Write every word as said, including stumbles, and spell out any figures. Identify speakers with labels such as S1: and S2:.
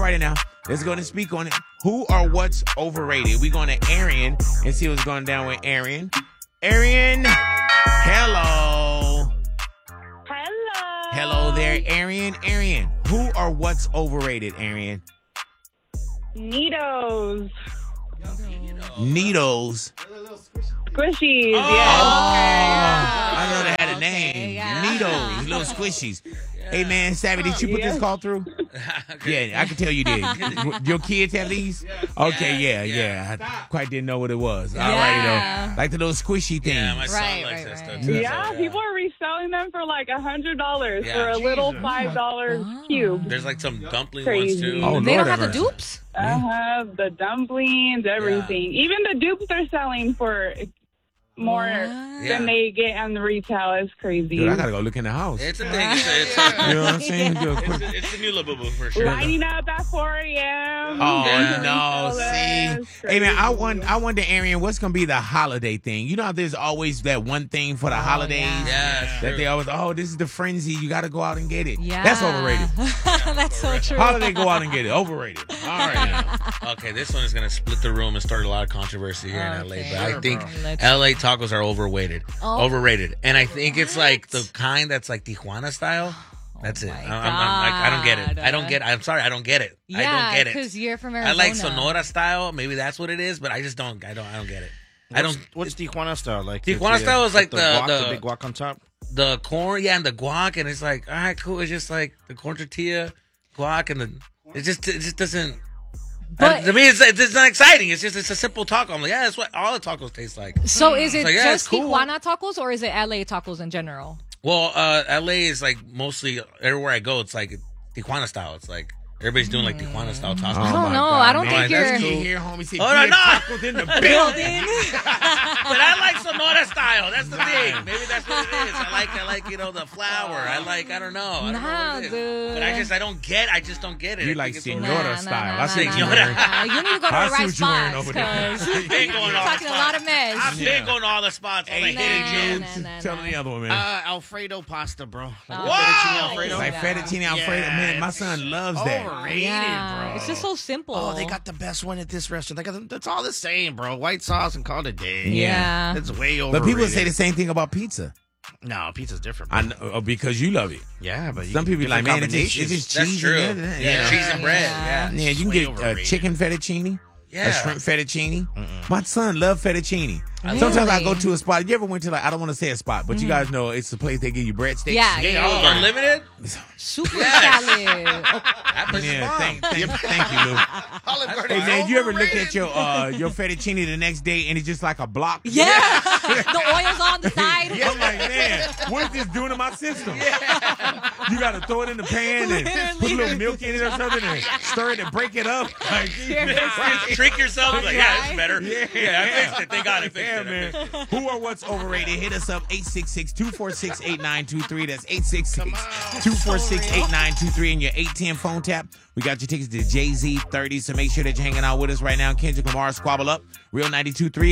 S1: righty now. Let's go and speak on it. Who or what's overrated? We're going to Arian and see what's going down with Arian. Arian, hello.
S2: Hello.
S1: Hello there, Arian. Arian, who or what's overrated, Arian?
S2: Neatos.
S1: Needles.
S2: Squishies,
S1: Oh,
S2: yeah.
S1: I know they had a
S3: Okay,
S1: name.
S3: yeah.
S1: Needles, little squishies. Hey, man, Savvy, did you put this call through? Yeah, I can tell you did. Your kids have these? Okay, yeah, yeah. I quite didn't know what it was. All right,
S3: Yeah.
S1: though. Like the little squishy thing.
S4: Yeah, my son
S3: Right,
S4: likes
S3: right,
S4: that
S3: right.
S4: stuff too.
S2: Yeah,
S4: So,
S2: people are reselling them for like a hundred dollars
S4: Yeah.
S2: for a little
S4: Jesus.
S2: five dollar
S3: Oh.
S2: cube.
S4: There's like some dumpling
S2: Crazy.
S4: ones too.
S1: Oh,
S3: They
S1: Lord
S3: don't have the
S1: have mercy.
S3: dupes?
S2: Uh huh. The dumplings, everything. Even the dupes they're selling for more
S3: What?
S4: Yeah.
S2: than they get on the retail. It's crazy.
S1: Dude, I got to go look in the house.
S4: It's a thing. It's a, it's a,
S1: You know what I'm saying? Do a
S4: it's
S1: quick-
S4: a, it's a new little boo for sure.
S2: Lining up at four a.m.
S1: Oh,
S4: Yeah.
S1: no, see. Hey, man, I wonder, I wonder, Arian, what's going to be the holiday thing? You know how there's always that one thing for the holidays?
S3: yeah.
S4: Yeah, it's
S1: That
S4: true.
S1: they always, oh, this is the frenzy. You got to go out and get it.
S3: Yeah.
S1: That's overrated.
S3: That's so true.
S1: Holiday, go out and get it. Overrated. All right.
S4: Okay, this one is going to split the room and start a lot of controversy here in L A.
S3: Okay.
S4: But I
S3: Sure,
S4: think
S3: bro. Let's-
S4: L A tacos are overrated.
S3: Oh.
S4: Overrated. And I think it's like the kind that's like Tijuana style. That's it.
S3: my
S4: I'm, I'm, I'm like, I don't get it. I don't get it. I'm sorry, I don't get it. I
S3: Yeah,
S4: don't get it.
S3: because you're from
S4: I
S3: Arizona.
S4: like Sonora style. Maybe that's what it is, but I just don't. I don't. I don't get it. I don't.
S5: What's Tijuana style like?
S4: Tijuana style is like
S5: the
S4: the-
S5: guac,
S4: the-
S5: the big guac on top.
S4: The corn, yeah, and the guac, and it's like, all right, cool. It's just like the corn tortilla, guac, and the. It just, it just doesn't.
S3: But-
S4: uh, to me, it's, it's not exciting. It's just, it's a simple taco. I'm like, yeah, that's what all the tacos taste like.
S3: So is it
S4: like, yeah, it's
S3: just
S4: cool.
S3: Tijuana tacos or is it L A tacos in general?
S4: Well, uh, L A is like mostly everywhere I go. It's like Tijuana style. It's like everybody's doing like Tijuana style tacos.
S3: I don't
S1: my
S3: know.
S1: God,
S3: I don't
S1: man.
S3: think
S1: That's
S3: you're-
S1: good here, homie. See,
S4: Oh, no,
S1: beef
S4: no.
S1: tacos in the building.
S4: But I like Sonora style. That's the thing. Maybe that's what it is. I like, I like, you know, the flour. I like, I don't know. I don't
S3: Nah,
S4: know what it is.
S3: dude.
S4: But I just, I don't get. I just don't get it.
S1: You
S4: I
S1: like
S4: think it's
S1: senora
S3: Nah,
S1: style.
S3: nah,
S1: I see
S3: nah,
S1: what you
S3: nah,
S1: wearing.
S3: nah. You need to go to
S1: I
S3: the
S1: see
S3: right
S1: what you wearing
S3: spots
S1: over there.
S3: because
S4: I've been going
S3: you're
S4: all
S3: talking
S4: the
S3: a lot of
S4: spots.
S3: mess.
S4: I've been going to all the spots. All the
S5: Hey,
S4: hidden
S3: nah,
S4: gems.
S3: nah, nah,
S1: Tell
S3: nah.
S1: me the other one, man.
S5: Uh, Alfredo pasta, bro. Like
S3: Oh,
S5: fettuccine
S3: wow.
S5: Alfredo.
S1: Like fettuccine Alfredo.
S5: Yeah,
S1: Man, my
S5: it's
S1: son loves that.
S5: Overrated,
S3: Yeah,
S5: bro.
S3: it's just so simple.
S5: Oh, they got the best one at this restaurant. They got the, that's all the same, bro. White sauce and call it a day.
S3: Yeah.
S5: It's way overrated.
S1: But people say the same thing about pizza.
S5: No, pizza's different.
S1: I
S5: Bro.
S1: know, oh, because you love it.
S5: Yeah, but
S1: Some people be like, man, it's just, it's just
S4: That's
S1: cheese.
S4: true.
S1: and that,
S4: Yeah,
S1: you know?
S4: cheese and bread.
S3: Yeah.
S4: Yeah.
S1: Yeah, you can
S5: Way
S1: get a
S5: overrated.
S1: chicken fettuccine,
S4: Yeah.
S1: a shrimp fettuccine. My son loves fettuccine.
S3: Really?
S1: Sometimes I go to a spot. You ever went to like, I don't want to say a spot, but you guys know it's the place they give you breadsticks.
S3: Yeah,
S4: Yeah,
S3: yeah,
S4: oh,
S3: yeah.
S4: unlimited?
S3: Super
S4: Yes.
S3: salad.
S4: That place is
S1: Yeah,
S4: bomb.
S1: thank, thank, thank you, Lou.
S5: Olive
S1: Hey
S5: Garden is
S1: man, you ever look
S5: overrated.
S1: at your uh your fettuccine the next day and it's just like a block?
S3: Yeah. The oil's on the side.
S1: I'm like, man, what is this doing to my system? You gotta throw it in the pan and put a little milk in it or something and stir it and break it up. Like, Jesus Christ.
S4: Trick yourself. Like, yeah, it's better.
S1: Yeah,
S4: Yeah, I fixed it. Thank God I fixed
S1: yeah,
S4: it. I
S1: man.
S4: fixed it.
S1: Who or what's overrated? Hit us up eight six six, two four six, eight nine two three. That's eight six six, two four six, eight nine two three in your eight ten phone tap. We got your tickets to Jay-Z thirty, so make sure that you're hanging out with us right now. Kendrick Lamar, Squabble Up, Real ninety-two point three.